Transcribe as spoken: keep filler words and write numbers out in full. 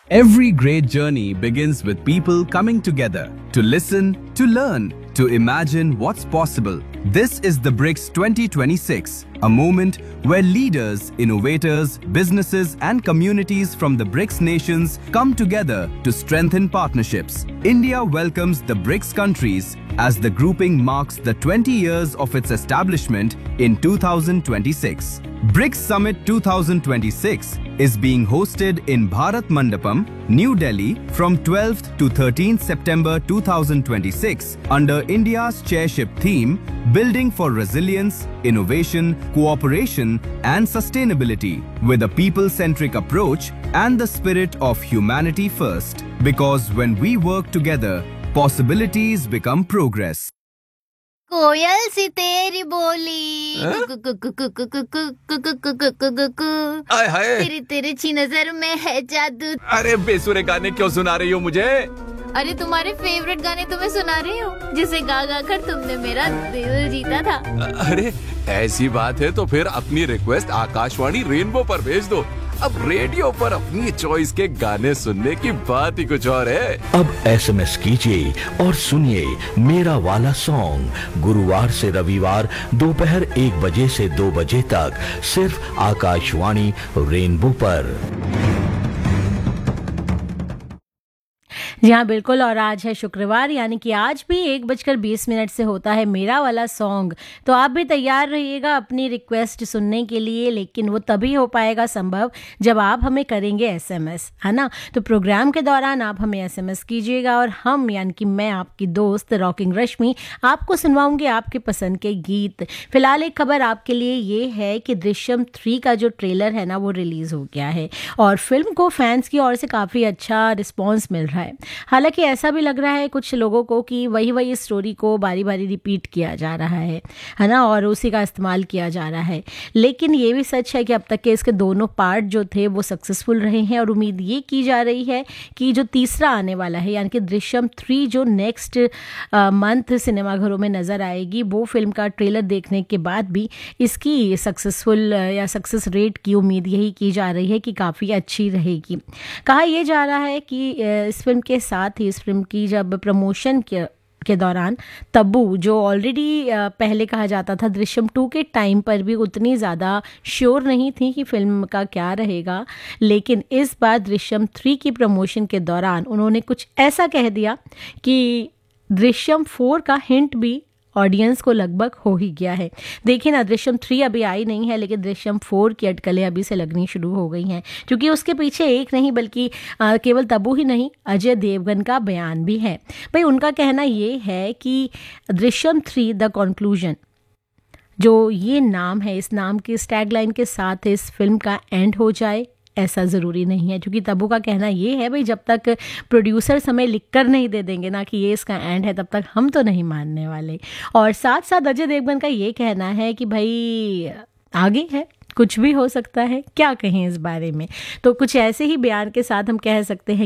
Every great journey begins with people coming together to listen, to learn, to imagine what's possible. This is the BRICS twenty twenty-six, a moment where leaders, innovators, businesses and communities from the BRICS nations come together to strengthen partnerships. India welcomes the BRICS countries as the grouping marks the twenty years of its establishment in two thousand twenty-six. BRICS Summit twenty twenty-six is being hosted in Bharat Mandapam, New Delhi from twelfth to thirteenth September two thousand twenty-six under India's chairship theme Building for Resilience, Innovation, Cooperation and Sustainability with a people-centric approach and the spirit of humanity first. Because when we work together, possibilities become progress. कोयल सी तेरी बोली आय हाय तेरी तिरछी नजर में है जादू। अरे बेसुरे गाने क्यों सुना रही हो मुझे? अरे तुम्हारे फेवरेट गाने तुम्हें सुना रही हूँ जिसे गा गा कर तुमने मेरा दिल जीता था। अरे ऐसी बात है तो फिर अपनी रिक्वेस्ट आकाशवाणी रेनबो पर भेज दो। अब रेडियो पर अपनी चॉइस के गाने सुनने की बात ही कुछ और है। अब एसएमएस कीजिए और सुनिए मेरा वाला सॉन्ग गुरुवार से रविवार दोपहर एक बजे से दो बजे तक सिर्फ आकाशवाणी रेनबो पर। जी हाँ बिल्कुल, और आज है शुक्रवार यानी कि आज भी एक बजकर बीस मिनट से होता है मेरा वाला सॉन्ग। तो आप भी तैयार रहिएगा अपनी रिक्वेस्ट सुनने के लिए, लेकिन वो तभी हो पाएगा संभव जब आप हमें करेंगे एसएमएस, है ना। तो प्रोग्राम के दौरान आप हमें एसएमएस कीजिएगा और हम यानी कि मैं आपकी दोस्त रॉकिंग रश्मि आपको सुनवाऊंगी आपके पसंद के गीत। फिलहाल एक खबर आपके लिए ये है कि दृश्यम थ्री का जो ट्रेलर है ना वो रिलीज़ हो गया है और फिल्म को फैंस की ओर से काफ़ी अच्छा रिस्पॉन्स मिल रहा है। हालांकि ऐसा भी लग रहा है कुछ लोगों को कि वही वही स्टोरी को बारी बारी रिपीट किया जा रहा है है ना, और उसी का इस्तेमाल किया जा रहा है। लेकिन ये भी सच है कि अब तक के इसके दोनों पार्ट जो थे वो सक्सेसफुल रहे हैं और उम्मीद ये की जा रही है कि जो तीसरा आने वाला है यानी कि दृश्यम थ्री जो नेक्स्ट मंथ सिनेमाघरों में नज़र आएगी, वो फिल्म का ट्रेलर देखने के बाद भी इसकी सक्सेसफुल या सक्सेस रेट की उम्मीद यही की जा रही है कि काफ़ी अच्छी रहेगी। कहा यह जा रहा है कि इस फिल्म के साथ ही इस फिल्म की जब प्रमोशन के के दौरान तब्बू जो ऑलरेडी पहले कहा जाता था दृश्यम टू के टाइम पर भी उतनी ज़्यादा श्योर नहीं थी कि फिल्म का क्या रहेगा, लेकिन इस बार दृश्यम थ्री की प्रमोशन के दौरान उन्होंने कुछ ऐसा कह दिया कि दृश्यम फोर का हिंट भी ऑडियंस को लगभग हो ही गया है। देखिए ना, दृश्यम थ्री अभी आई नहीं है लेकिन दृश्यम फोर की अटकलें अभी से लगनी शुरू हो गई हैं, क्योंकि उसके पीछे एक नहीं बल्कि आ, केवल तब्बू ही नहीं अजय देवगन का बयान भी है। भाई उनका कहना ये है कि दृश्यम थ्री द कंक्लूजन जो ये नाम है, इस नाम के टैगलाइन के साथ इस फिल्म का एंड हो जाए ऐसा ज़रूरी नहीं है, क्योंकि तब्बू का कहना ये है भाई जब तक प्रोड्यूसर समय लिख कर नहीं दे देंगे ना कि ये इसका एंड है तब तक हम तो नहीं मानने वाले। और साथ साथ अजय देवगन का ये कहना है कि भाई आगे है, कुछ भी हो सकता है, क्या कहें इस बारे में। तो कुछ ऐसे ही बयान के साथ हम कह सकते हैं